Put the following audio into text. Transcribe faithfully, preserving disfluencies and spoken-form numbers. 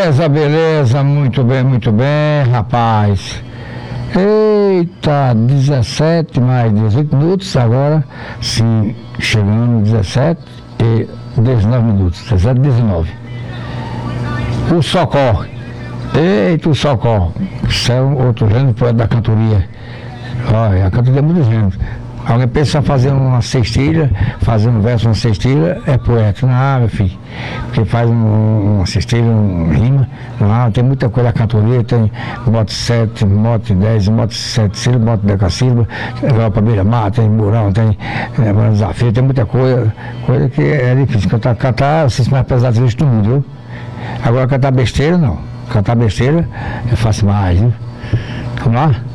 Beleza, beleza, muito bem, muito bem, rapaz. Eita, dezessete mais dezoito minutos agora, sim, chegando dezessete e dezenove minutos, dezessete e dezenove. O Socorro, eita, o Socorro, isso é um outro gênero, poeta da cantoria. Olha, a cantoria é muito gênero. Alguém pensa em fazer uma cestilha, fazer um verso, uma cestilha, é poeta. Não, meu filho, porque faz um, uma cestilha, um rima. Não, tem muita coisa, a cantoria tem mote sete, mote dez, mote sete sílabas, mote decassílaba, Europa beira-mar, tem murão, tem é, desafio, tem muita coisa, coisa que é difícil. Cantar, cantar esses mais pesados do mundo, viu? Agora cantar besteira, não. Cantar besteira é fácil mais, viu? Vamos lá?